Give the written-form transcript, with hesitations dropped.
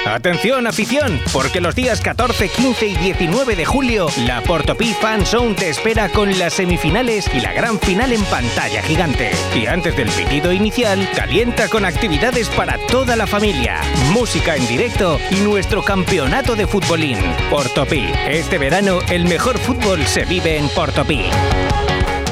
Atención, afición, porque los días 14, 15 y 19 de julio, la Portopí Fan Zone te espera con las semifinales y la gran final en pantalla gigante. Y antes del pitido inicial, calienta con actividades para toda la familia, música en directo y nuestro campeonato de futbolín. Portopí, este verano el mejor fútbol se vive en Portopí.